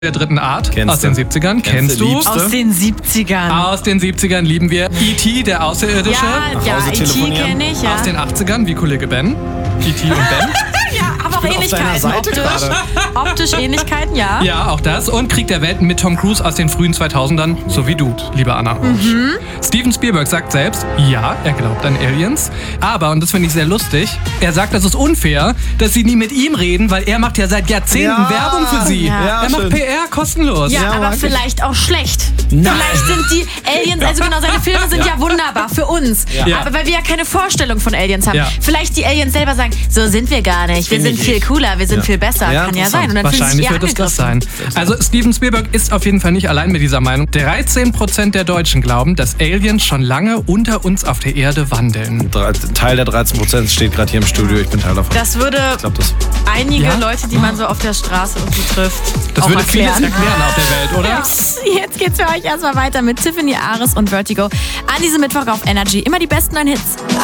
der dritten Art Kennst aus den 70ern. Kennst du? Liebste? Aus den 70ern. Aus den 70ern lieben wir E.T., der Außerirdische. Ja, Hause E.T. telefonieren. kenne ich, ja. Aus den 80ern, wie Kollege Ben. E.T. und Ben. Ja, aber auch bin auf deiner Ähnlichkeiten. Seite gerade. Optisch Ähnlichkeiten, ja. Ja, auch das. Und Krieg der Welten mit Tom Cruise aus den frühen 2000ern, so wie du, liebe Anna. Steven Spielberg sagt selbst, ja, er glaubt an Aliens. Aber, und das finde ich sehr lustig, er sagt, das ist unfair, dass sie nie mit ihm reden, weil er macht ja seit Jahrzehnten Ja. Werbung für sie. Ja, er macht schön. PR kostenlos. Ja, Ja, aber mag ich. vielleicht auch schlecht. Nein. Vielleicht sind die Aliens, also genau, seine Filme sind ja wunderbar für uns. Ja. Aber weil wir ja keine Vorstellung von Aliens haben. Ja. Vielleicht die Aliens selber sagen, so sind wir gar nicht. Wir Finde sind ich viel nicht. cooler, wir sind Ja. viel besser. Ja, Kann ja interessant. sein. Und dann fühlen sie Wahrscheinlich sich wird es das sein. angegriffen. Also Steven Spielberg ist auf jeden Fall nicht allein mit dieser Meinung. 13% der Deutschen glauben, dass Aliens schon lange unter uns auf der Erde wandeln. Teil der 13% steht gerade hier im Studio. Ich bin Teil davon. Das würde Ich glaube, das. einige Ja? Leute, die man so auf der Straße irgendwie trifft, Das auch würde vieles erklären. erklären auf der Welt, oder? Ja. Jetzt geht's für euch erstmal weiter mit Tiffany Ares und Vertigo an diesem Mittwoch auf Energy. Immer die besten neuen Hits.